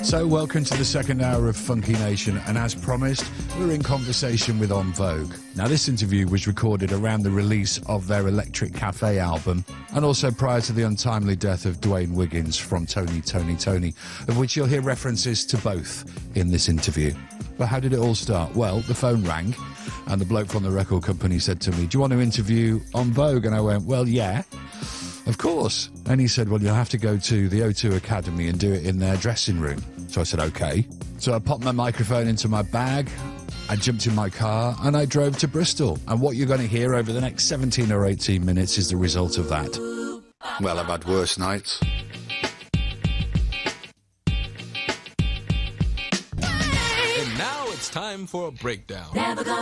So welcome to the second hour of Funky Nation, and as promised, we're in conversation with En Vogue. Now this interview was recorded around the release of their Electric Cafe album, and also prior to the untimely death of Dwayne Wiggins from Tony, of which you'll hear references to both in this interview. But how did it all start? Well, the phone rang, and the bloke from the record company said to me, "Do you want to interview En Vogue?" And I went, "Well, yeah, of course." And he said, "Well, you'll have to go to the O2 Academy and do it in their dressing room." So I said, "Okay." So I popped my microphone into my bag, I jumped in my car, and I drove to Bristol. And what you're going to hear over the next 17 or 18 minutes is the result of that. Well, I've had worse nights. And now it's time for a breakdown.